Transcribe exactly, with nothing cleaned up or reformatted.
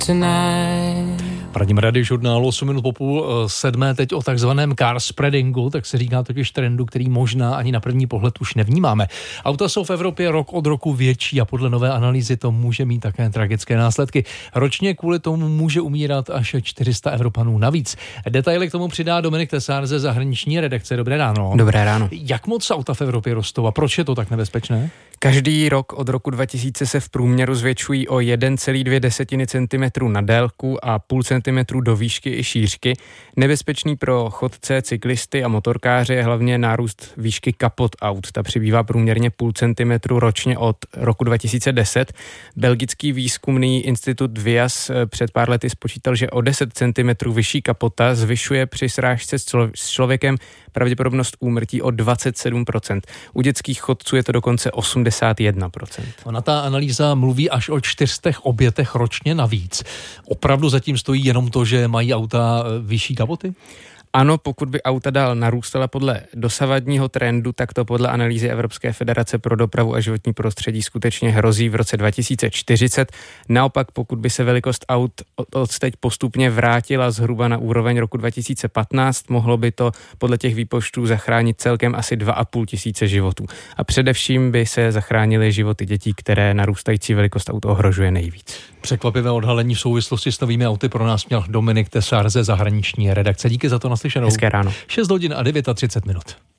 V radním radiožurnálu osm minut po půl sedmé teď o takzvaném car spreadingu, tak se říká totiž trendu, který možná ani na první pohled už nevnímáme. Auta jsou v Evropě rok od roku větší a podle nové analýzy to může mít také tragické následky. Ročně kvůli tomu může umírat až čtyři sta Evropanů navíc. Detaily k tomu přidá Dominik Tesár ze zahraniční redakce. Dobré ráno. Dobré ráno. Jak moc auta v Evropě rostou a proč je to tak nebezpečné? Každý rok od roku dva tisíce se v průměru zvětšují o jedna celá dvě desetiny centimetru na délku a půl centimetru do výšky i šířky. Nebezpečný pro chodce, cyklisty a motorkáře je hlavně nárůst výšky kapot aut. Ta přibývá průměrně půl centimetru ročně od roku dva tisíce deset. Belgický výzkumný institut Vias před pár lety spočítal, že o deset centimetrů vyšší kapota zvyšuje při srážce s, člo- s člověkem pravděpodobnost úmrtí o dvacet sedm procent. U dětských chodců je to dokonce osmdesát jedna procent. Ona ta analýza mluví až o čtyřstech obětech ročně navíc. Opravdu zatím stojí jenom to, že mají auta vyšší kapoty? Ano, pokud by auta dál narůstala podle dosavadního trendu, tak to podle analýzy Evropské federace pro dopravu a životní prostředí skutečně hrozí v roce dva tisíce čtyřicet. Naopak, pokud by se velikost aut odteď postupně vrátila zhruba na úroveň roku dva tisíce patnáct, mohlo by to podle těch výpočtů zachránit celkem asi dva a půl tisíce životů. A především by se zachránily životy dětí, které narůstající velikost aut ohrožuje nejvíc. Překvapivé odhalení v souvislosti s novými auty pro nás měl Dominik Tesár ze zahraniční redakce. Díky za to, naslyšenou. Hezké ráno. šest hodin a třicet devět minut.